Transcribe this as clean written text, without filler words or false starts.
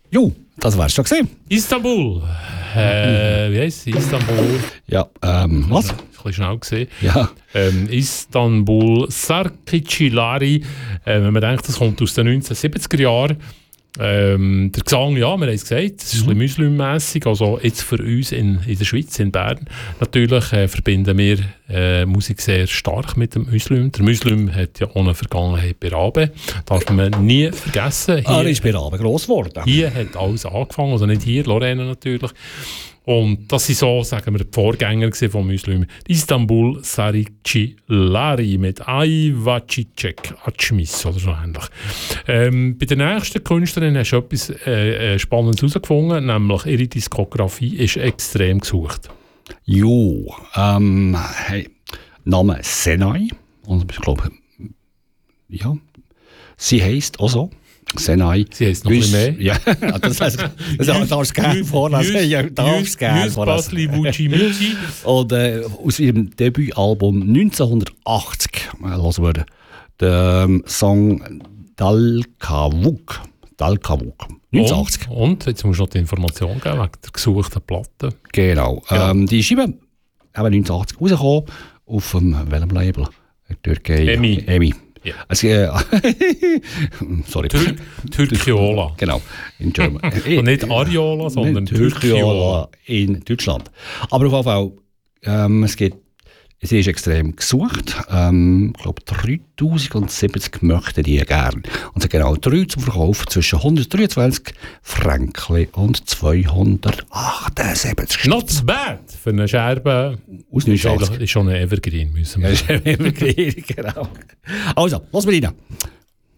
Jo, das wär's schon gesehen. Istanbul. Wie heisst es? Istanbul. Ja, was? Ein bisschen schnell gesehen. Ja. Istanbul Sarkicilari. Wenn man denkt, das kommt aus den 1970er Jahren. Der Gesang, ja, wir haben es gesagt, es ist ein bisschen muslimmässig. Also jetzt für uns in der Schweiz, in Bern, natürlich verbinden wir Musik sehr stark mit dem Muslim. Der Muslim hat ja auch eine Vergangenheit bei Rabe. Darf man nie vergessen. Er ist bei Rabe gross geworden. Hier hat alles angefangen, also nicht hier, Lorena natürlich. Und das sind so, sagen wir, die Vorgänger von Muslim. Istanbul Sarikçilari mit Ayvacicek Açmis oder so ähnlich. Bei der nächsten Künstlerin hast du etwas Spannendes herausgefunden, nämlich ihre Diskografie ist extrem gesucht. Jo, hey, Name Senai. Und ich glaube, ja, sie heisst auch so. Senai. Sie heisst noch ein bisschen mehr. Ja, das darfst du gerne vorlesen. Ja, darfst gerne vorlesen. Und aus ihrem Debütalbum 1980 hören wir den Song Dalkavuk. 1980. Und jetzt musst du noch die Information geben wegen der gesuchten Platte. Genau. Die Scheibe eben 1980 rausgekommen auf welchem Label? Türkei. EMI. Ja. Also, sorry. Türkiola. Genau, in German. Und nicht Ariola, sondern Türkiola in Deutschland. Aber auf jeden Fall, sie ist extrem gesucht. Ich glaube, 3070 möchten die gerne. Und sie haben genau 3 zum Verkauf zwischen 123 Franken und 278. Not bad für eine Scherbe. Aus 1980. Ist schon ein Evergreen, müssen wir. Ja, ist ein Evergreen, genau. Also, lass mal rein.